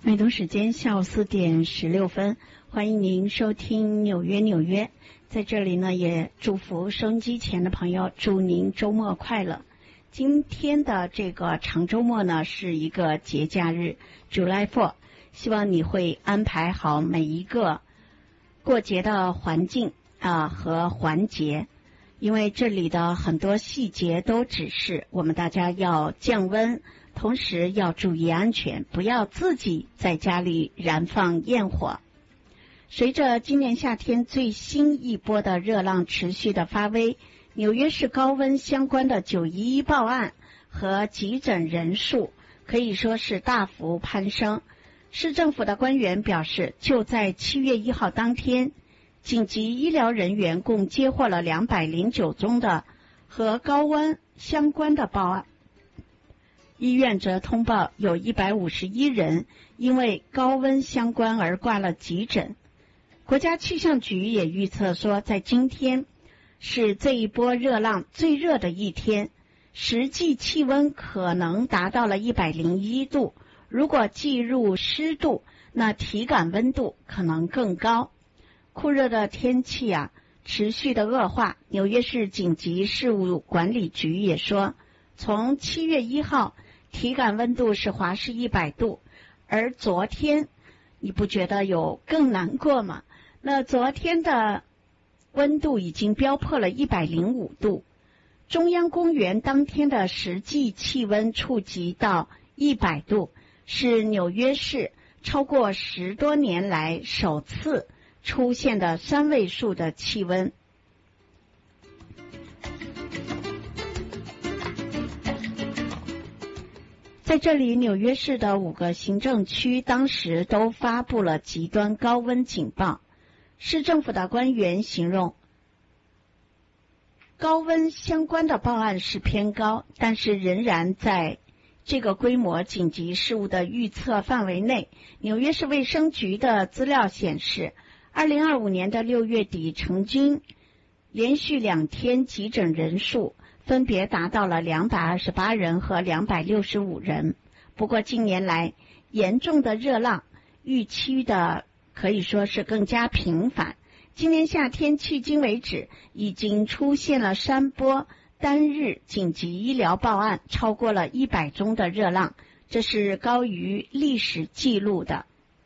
美东时间下午4:16，欢迎您收听纽约。在这里呢，也祝福收音机前的朋友，祝您周末快乐。今天的这个长周末呢，是一个节假日 July 4，希望你会安排好每一个过节的环境和环节，因为这里的很多细节都指示我们大家要降温，同时要注意安全，不要自己在家里燃放焰火。随着今年夏天最新一波的热浪持续的发威，纽约市高温相关的911报案和急诊人数可以说是大幅攀升。市政府的官员表示，就在7月1号当天，紧急医疗人员共接获了209宗的和高温相关的报案，医院则通报有151人因为高温相关而挂了急诊。国家气象局也预测说，在今天是这一波热浪最热的一天，实际气温可能达到了101度，如果计入湿度，那体感温度可能更高。酷热的天气持续的恶化，纽约市紧急事务管理局也说，从7月1号体感温度是华氏100度，而昨天你不觉得有更难过吗？那昨天的温度已经飙破了105度，中央公园当天的实际气温触及到100度，是纽约市超过10多年来首次出现的3位数的气温。在这里，纽约市的5个行政区当时都发布了极端高温警报。市政府的官员形容，高温相关的报案是偏高，但是仍然在这个规模紧急事务的预测范围内。纽约市卫生局的资料显示，2025年的6月底，成均连续2天急诊人数分别达到了228人和265人。不过近年来严重的热浪预期的可以说是更加频繁。今年夏天迄今为止已经出现了3波单日紧急医疗报案超过了100宗的热浪，这是高于历史记录的。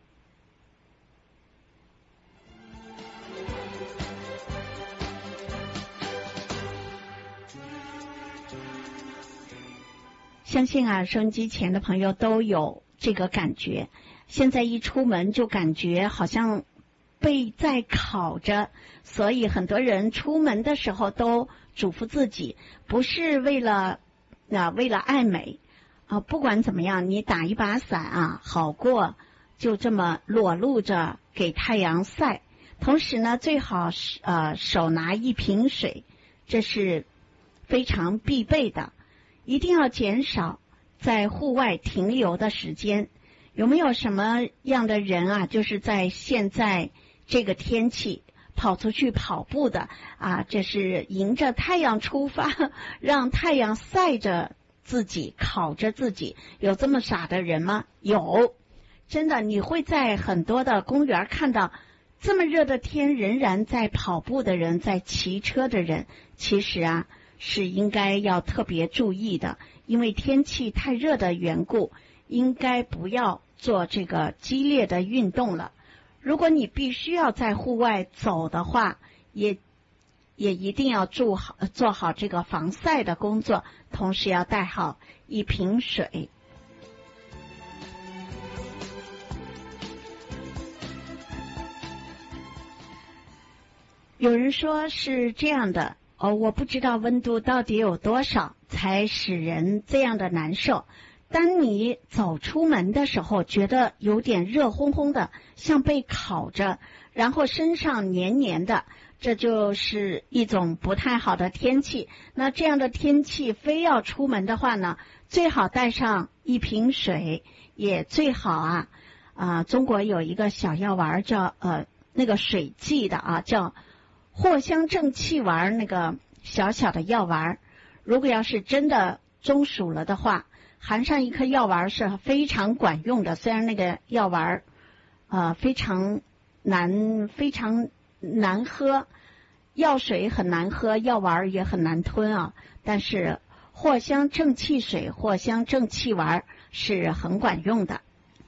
相信收音机前的朋友都有这个感觉，现在一出门就感觉好像被在烤着，所以很多人出门的时候都嘱咐自己，不是为了爱美不管怎么样，你打一把伞好过就这么裸露着给太阳晒。同时呢，最好手拿一瓶水，这是非常必备的。一定要减少在户外停留的时间。有没有什么样的人就是在现在这个天气跑出去跑步的这是迎着太阳出发，让太阳晒着自己，烤着自己，有这么傻的人吗？有，真的，你会在很多的公园看到这么热的天仍然在跑步的人，在骑车的人，其实是应该要特别注意的，因为天气太热的缘故，应该不要做这个激烈的运动了。如果你必须要在户外走的话，也一定要做好这个防晒的工作，同时要带好一瓶水。有人说是这样的我不知道温度到底有多少才使人这样的难受。当你走出门的时候，觉得有点热烘烘的，像被烤着，然后身上黏黏的，这就是一种不太好的天气。那这样的天气非要出门的话呢，最好带上一瓶水，也最好中国有一个小药丸叫那个水剂的叫藿香正气丸，那个小小的药丸，如果要是真的中暑了的话， 含上一颗药丸是非常管用的，虽然那个药丸非常难喝，药水很难喝，药丸也很难吞啊，但是藿香正气水、藿香正气丸是很管用的。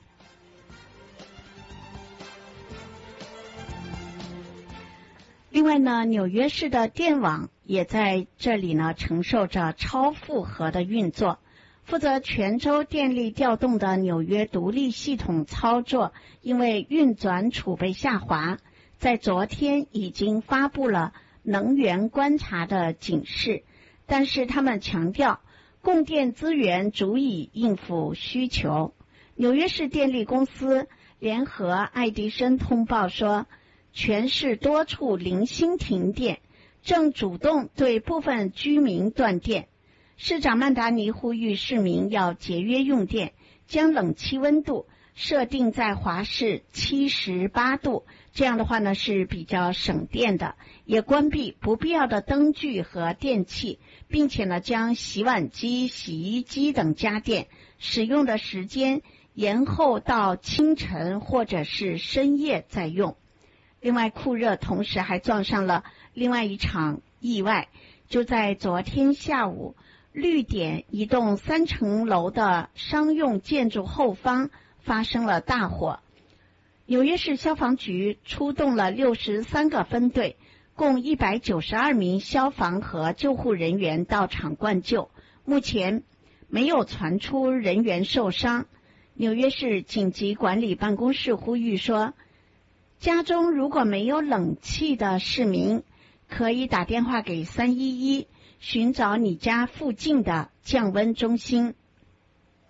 另外呢，纽约市的电网也在这里呢承受着超负荷的运作。负责全州电力调动的纽约独立系统操作，因为运转储备下滑，在昨天已经发布了能源观察的警示，但是他们强调供电资源足以应付需求。纽约市电力公司联合爱迪生通报说，全市多处零星停电，正主动对部分居民断电。市长曼达尼呼吁市民要节约用电，将冷气温度设定在华氏78度，这样的话呢是比较省电的，也关闭不必要的灯具和电器，并且呢将洗碗机、洗衣机等家电使用的时间延后到清晨或者是深夜再用。另外，酷热同时还撞上了另外一场意外，就在昨天下午，绿点一栋3层楼的商用建筑后方发生了大火。纽约市消防局出动了63个分队，共192名消防和救护人员到场灌救，目前没有传出人员受伤。纽约市紧急管理办公室呼吁说，家中如果没有冷气的市民，可以打电话给311，寻找你家附近的降温中心。